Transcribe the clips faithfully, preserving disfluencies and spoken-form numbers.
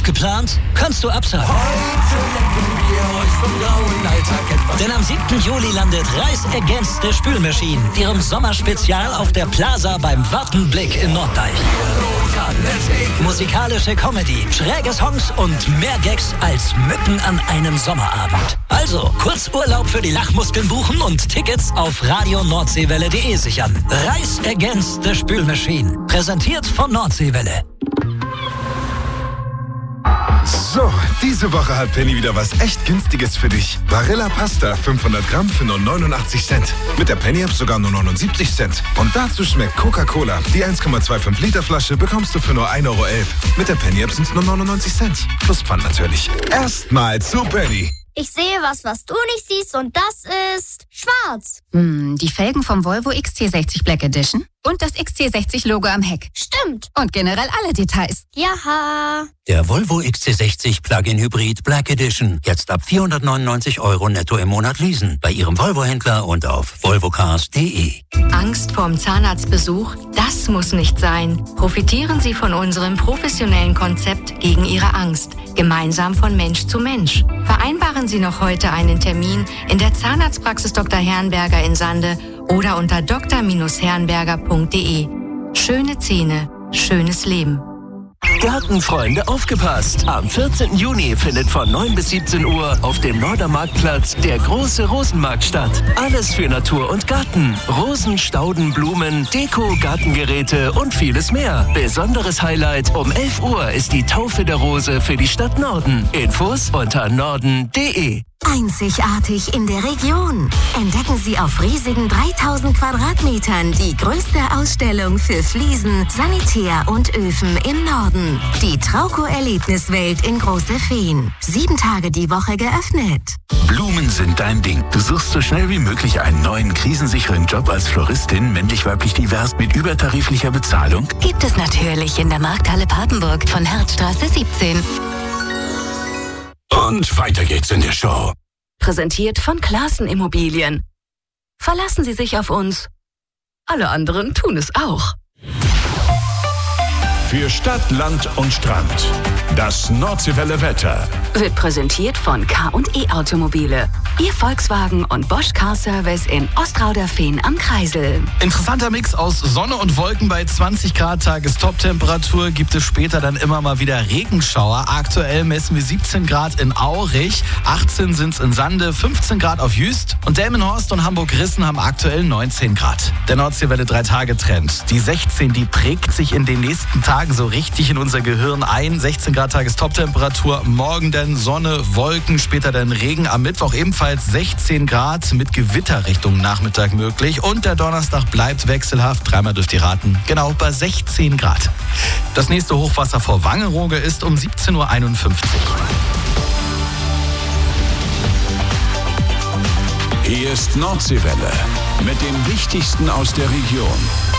geplant? Kannst du absagen. Heute lenken wir euch vom grauen Alltag etwas. Denn am siebten Juli landet Reis Against the Spülmaschine, ihrem Sommerspezial auf der Plaza beim Wartenblick in Norddeich. Musikalische Comedy, schräge Songs und mehr Gags als mitten an einem Sommerabend. Also, Kurzurlaub für die Lachmuskeln buchen und Tickets auf radio nordseewelle punkt de sichern. Reis Against the Spülmaschine. Präsentiert von Nordseewelle. So, diese Woche hat Penny wieder was echt Günstiges für dich. Barilla Pasta, fünfhundert Gramm für nur neunundachtzig Cent. Mit der Penny-App sogar nur neunundsiebzig Cent. Und dazu schmeckt Coca-Cola. Die eins Komma fünfundzwanzig Liter Flasche bekommst du für nur ein Euro elf. Mit der Penny-App sind es nur neunundneunzig Cent. Plus Pfand natürlich. Erstmal zu Penny. Ich sehe was, was du nicht siehst, und das ist schwarz. Hm, die Felgen vom Volvo X C sechzig Black Edition und das X C sechzig Logo am Heck. Stimmt. Und generell alle Details. Jaha. Der Volvo X C sechzig Plug-in Hybrid Black Edition. Jetzt ab vierhundertneunundneunzig Euro netto im Monat leasen. Bei Ihrem Volvo-Händler und auf volvocars punkt de. Angst vorm Zahnarztbesuch? Das muss nicht sein. Profitieren Sie von unserem professionellen Konzept gegen Ihre Angst. Gemeinsam von Mensch zu Mensch. Vereinbaren Sie noch heute einen Termin in der Zahnarztpraxis Doktor Herrenberger in Sande oder unter d r herrenberger punkt de. Schöne Zähne, schönes Leben. Gartenfreunde, aufgepasst! Am vierzehnten Juni findet von neun bis siebzehn Uhr auf dem Nordermarktplatz der große Rosenmarkt statt. Alles für Natur und Garten. Rosen, Stauden, Blumen, Deko, Gartengeräte und vieles mehr. Besonderes Highlight: um elf Uhr ist die Taufe der Rose für die Stadt Norden. Infos unter norden punkt de. Einzigartig in der Region. Entdecken Sie auf riesigen dreitausend Quadratmetern die größte Ausstellung für Fliesen, Sanitär und Öfen im Norden. Die Trauco-Erlebniswelt in Große Feen. Sieben Tage die Woche geöffnet. Blumen sind dein Ding. Du suchst so schnell wie möglich einen neuen, krisensicheren Job als Floristin, männlich-weiblich divers mit übertariflicher Bezahlung? Gibt es natürlich in der Markthalle Papenburg von Herzstraße siebzehn. Und weiter geht's in der Show. Präsentiert von Classen Immobilien. Verlassen Sie sich auf uns. Alle anderen tun es auch. Für Stadt, Land und Strand. Das Nordseewelle Wetter. Wird präsentiert von K und E Automobile. Ihr Volkswagen und Bosch Car Service in Ostrauderfehn am Kreisel. Interessanter Mix aus Sonne und Wolken bei zwanzig Grad Tagestoptemperatur. Gibt es später dann immer mal wieder Regenschauer. Aktuell messen wir siebzehn Grad in Aurich, achtzehn sind es in Sande, fünfzehn Grad auf Jüst. Und Delmenhorst und Hamburg-Rissen haben aktuell neunzehn Grad. Der Nordseewelle drei Tage Trend. Die sechzehn, die prägt sich in den nächsten Tagen so richtig in unser Gehirn ein. sechzehn Grad Tagestoptemperatur, morgen dann Sonne, Wolken, später dann Regen, am Mittwoch ebenfalls sechzehn Grad mit Gewitter Richtung Nachmittag möglich und der Donnerstag bleibt wechselhaft, dreimal dürft ihr raten, genau bei sechzehn Grad. Das nächste Hochwasser vor Wangerooge ist um siebzehn Uhr einundfünfzig. Hier ist Nordseewelle mit dem Wichtigsten aus der Region.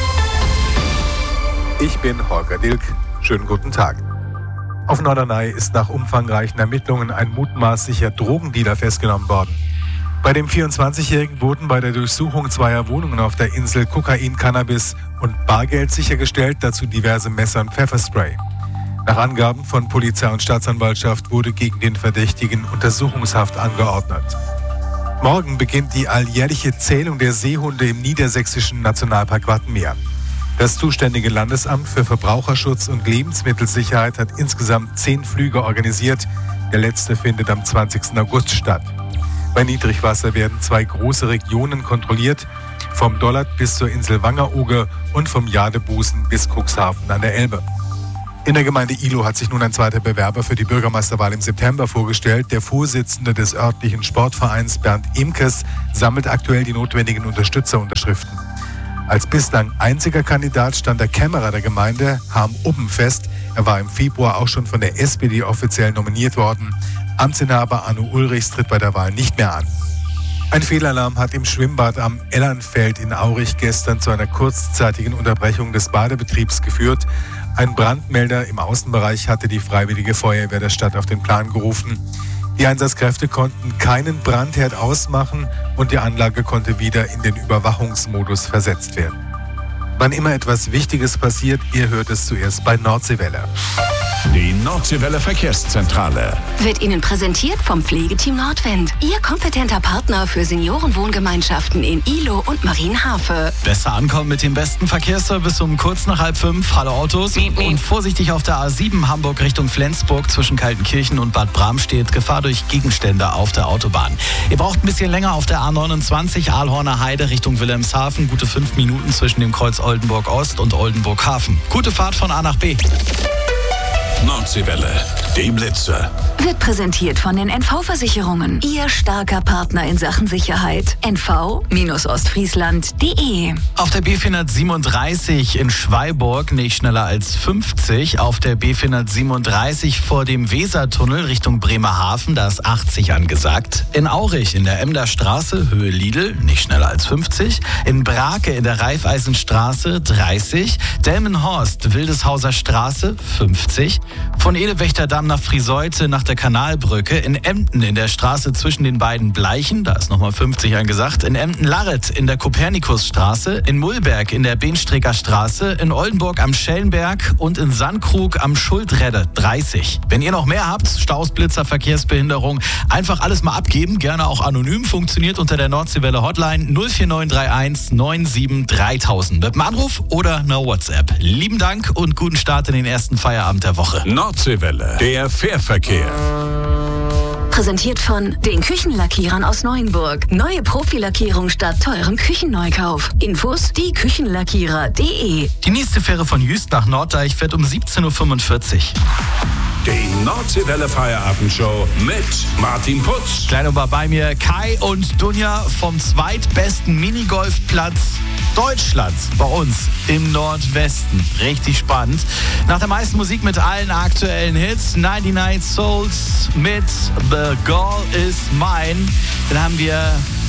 Ich bin Holger Dilk. Schönen guten Tag. Auf Norderney ist nach umfangreichen Ermittlungen ein mutmaßlicher Drogendealer festgenommen worden. Bei dem vierundzwanzigjährigen wurden bei der Durchsuchung zweier Wohnungen auf der Insel Kokain, Cannabis und Bargeld sichergestellt, dazu diverse Messer und Pfefferspray. Nach Angaben von Polizei und Staatsanwaltschaft wurde gegen den Verdächtigen Untersuchungshaft angeordnet. Morgen beginnt die alljährliche Zählung der Seehunde im niedersächsischen Nationalpark Wattenmeer. Das zuständige Landesamt für Verbraucherschutz und Lebensmittelsicherheit hat insgesamt zehn Flüge organisiert. Der letzte findet am zwanzigsten August statt. Bei Niedrigwasser werden zwei große Regionen kontrolliert, vom Dollard bis zur Insel Wangerooge und vom Jadebusen bis Cuxhaven an der Elbe. In der Gemeinde Ihlow hat sich nun ein zweiter Bewerber für die Bürgermeisterwahl im September vorgestellt. Der Vorsitzende des örtlichen Sportvereins Bernd Imkes sammelt aktuell die notwendigen Unterstützerunterschriften. Als bislang einziger Kandidat stand der Kämmerer der Gemeinde, Harm Uppenfest. Er war im Februar auch schon von der S P D offiziell nominiert worden. Amtsinhaber Arno Ulrichs tritt bei der Wahl nicht mehr an. Ein Fehlalarm hat im Schwimmbad am Ellernfeld in Aurich gestern zu einer kurzzeitigen Unterbrechung des Badebetriebs geführt. Ein Brandmelder im Außenbereich hatte die Freiwillige Feuerwehr der Stadt auf den Plan gerufen. Die Einsatzkräfte konnten keinen Brandherd ausmachen und die Anlage konnte wieder in den Überwachungsmodus versetzt werden. Wann immer etwas Wichtiges passiert, ihr hört es zuerst bei Nordseewelle. Die Nordseewelle Verkehrszentrale. Wird Ihnen präsentiert vom Pflegeteam Nordwind. Ihr kompetenter Partner für Seniorenwohngemeinschaften in Ihlow und Marienhafe. Besser ankommen mit dem besten Verkehrsservice um kurz nach halb fünf. Hallo Autos. Und vorsichtig auf der A sieben Hamburg Richtung Flensburg zwischen Kaltenkirchen und Bad Bramstedt. Gefahr durch Gegenstände auf der Autobahn. Ihr braucht ein bisschen länger auf der A neunundzwanzig Aalhorner Heide Richtung Wilhelmshaven. Gute fünf Minuten zwischen dem Kreuz Oldenburg Ost und Oldenburg Hafen. Gute Fahrt von A nach B. Nordseewelle, die Blitzer. Wird präsentiert von den N V-Versicherungen. Ihr starker Partner in Sachen Sicherheit. N V Ostfriesland punkt de. Auf der B vierhundertsiebenunddreißig in Schweiburg nicht schneller als fünfzig. Auf der B vierhundertsiebenunddreißig vor dem Wesertunnel Richtung Bremerhaven, da ist achtzig angesagt. In Aurich in der Emder Straße, Höhe Lidl, nicht schneller als fünfzig. In Brake in der Raiffeisenstraße dreißig. Delmenhorst, Wildeshauser Straße fünfzig. Von Elewechterdamm nach Friseute nach der Kanalbrücke. In Emden in der Straße zwischen den beiden Bleichen, da ist nochmal fünfzig angesagt. In Emden-Larret in der Kopernikusstraße. In Mullberg in der Benstrecker Straße. In Oldenburg am Schellenberg und in Sandkrug am Schuldredde dreißig. Wenn ihr noch mehr habt, Staus, Blitzer, Verkehrsbehinderung, einfach alles mal abgeben. Gerne auch anonym. Funktioniert unter der Nordseewelle Hotline null vier neun drei eins neun sieben dreitausend. Mit einem Anruf oder einer WhatsApp. Lieben Dank und guten Start in den ersten Feierabend der Woche. Nordseewelle, der Fährverkehr. Präsentiert von den Küchenlackierern aus Neuenburg. Neue Profilackierung statt teurem Küchenneukauf. Infos die Küchenlackierer punkt de. Die nächste Fähre von Jüst nach Norddeich fährt um siebzehn Uhr fünfundvierzig. Die Nordseewelle Feierabendshow mit Martin Putz. Klein und bei mir Kai und Dunja vom zweitbesten Minigolfplatz Deutschlands bei uns im Nordwesten. Richtig spannend. Nach der meisten Musik mit allen aktuellen Hits. neunundneunzig Souls mit The Girl Is Mine. Dann haben wir